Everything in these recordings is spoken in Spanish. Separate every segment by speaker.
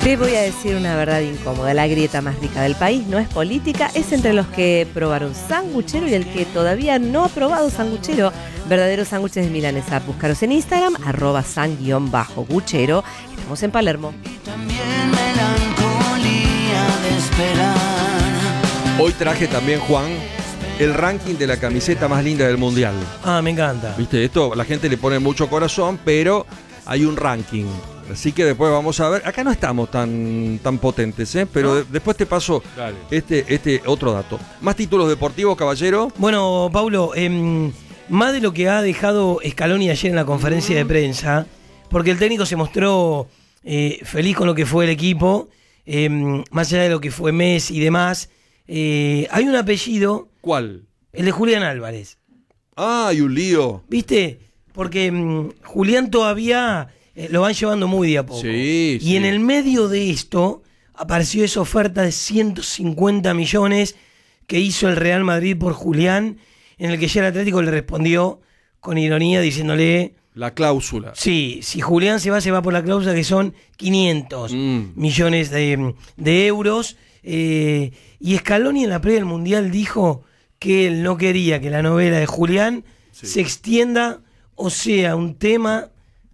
Speaker 1: Te voy a decir una verdad incómoda. La grieta más rica del país no es política, es entre los que probaron sanguchero y el que todavía no ha probado sanguchero. Verdaderos sándwiches de milanesa. Búscaros en Instagram, @san_guchero. Estamos en Palermo.
Speaker 2: También melancolía de esperar.
Speaker 3: Hoy traje también, Juan, el ranking de la camiseta más linda del mundial.
Speaker 4: Ah, me encanta.
Speaker 3: Viste, esto la gente le pone mucho corazón, pero hay un ranking. Así que después vamos a ver. Acá no estamos tan potentes, pero
Speaker 4: ¿No?
Speaker 3: después te paso este otro dato. ¿Más títulos deportivos, caballero?
Speaker 4: Bueno, Paulo, más de lo que ha dejado Scaloni ayer en la conferencia de prensa, porque el técnico se mostró feliz con lo que fue el equipo, más allá de lo que fue Messi y demás. Hay un apellido.
Speaker 3: ¿Cuál?
Speaker 4: El de Julián Álvarez.
Speaker 3: Ah, hay un lío.
Speaker 4: ¿Viste? Porque Julián todavía lo van llevando muy de a poco.
Speaker 3: Sí,
Speaker 4: y
Speaker 3: sí.
Speaker 4: en el medio de esto apareció esa oferta de 150 millones que hizo el Real Madrid por Julián, en el que ya el Atlético le respondió con ironía diciéndole:
Speaker 3: La cláusula.
Speaker 4: sí, si Julián se va por la cláusula, que son 500 millones de euros. Y Scaloni en la previa del Mundial dijo que él no quería que la novela de Julián se extienda o sea un tema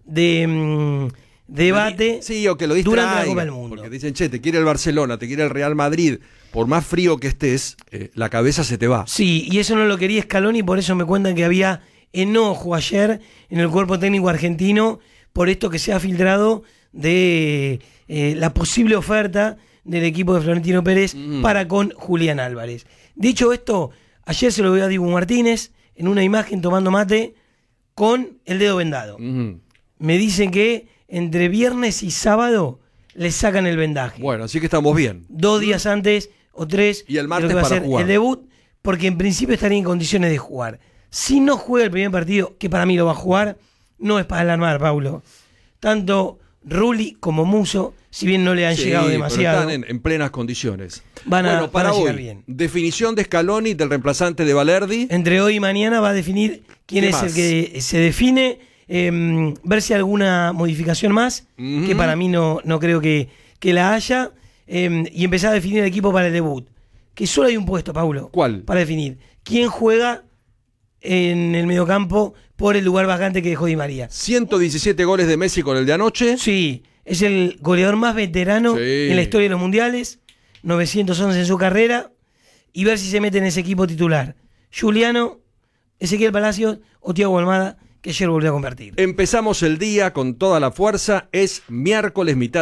Speaker 4: de debate
Speaker 3: Sí, o que lo
Speaker 4: durante la
Speaker 3: distraigan,
Speaker 4: Copa del Mundo.
Speaker 3: porque dicen, che, te quiere el Barcelona, te quiere el Real Madrid. Por más frío que estés, la cabeza se te va.
Speaker 4: Sí, y eso no lo quería Scaloni, por eso me cuentan que había enojo ayer en el cuerpo técnico argentino por esto que se ha filtrado de la posible oferta del equipo de Florentino Pérez para con Julián Álvarez. Dicho esto, ayer se lo veo a Dibu Martínez en una imagen tomando mate con el dedo vendado. Me dicen que entre viernes y sábado le sacan el vendaje.
Speaker 3: Bueno, así que estamos bien.
Speaker 4: 2 días antes o 3
Speaker 3: Y el martes
Speaker 4: de lo que va a
Speaker 3: para
Speaker 4: ser
Speaker 3: jugar.
Speaker 4: el debut, porque en principio estaría en condiciones de jugar. Si no juega el primer partido, que para mí lo va a jugar, no es para alarmar, Paulo. Tanto Rulli como Musso, si bien no le han llegado
Speaker 3: pero
Speaker 4: demasiado,
Speaker 3: están en plenas condiciones.
Speaker 4: van a
Speaker 3: para
Speaker 4: llegar
Speaker 3: hoy,
Speaker 4: bien.
Speaker 3: definición de Scaloni del reemplazante de Valerdi.
Speaker 4: Entre hoy y mañana va a definir quién
Speaker 3: ¿Qué
Speaker 4: es
Speaker 3: más?
Speaker 4: el que se define, ver si hay alguna modificación más, que para mí no creo que la haya, y empezar a definir el equipo para el debut. Que solo hay un puesto, Paulo.
Speaker 3: ¿Cuál?
Speaker 4: Para definir quién juega en el mediocampo por el lugar vacante que dejó Di María.
Speaker 3: 117 goles de Messi con el de anoche.
Speaker 4: Sí, es el goleador más veterano en la historia de los mundiales, 911 en su carrera, y ver si se mete en ese equipo titular. Juliano, Ezequiel Palacios o Thiago Almada, que ayer volvió a convertir.
Speaker 3: Empezamos el día con toda la fuerza. Es miércoles, mitad